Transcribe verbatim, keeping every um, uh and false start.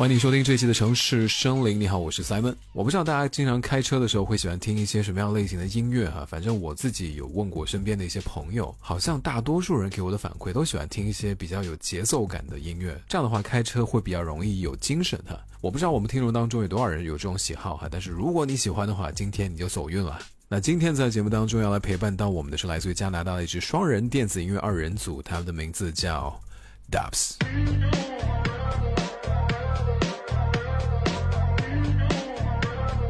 欢迎你收听这一期的城市生灵。你好，我是 Simon。 我不知道大家经常开车的时候会喜欢听一些什么样类型的音乐哈，反正我自己有问过身边的一些朋友，好像大多数人给我的反馈都喜欢听一些比较有节奏感的音乐，这样的话开车会比较容易有精神哈。我不知道我们听众当中有多少人有这种喜好哈，但是如果你喜欢的话，今天你就走运了。那今天在节目当中要来陪伴到我们的是来自于加拿大的一支双人电子音乐二人组，他们的名字叫 Dubs。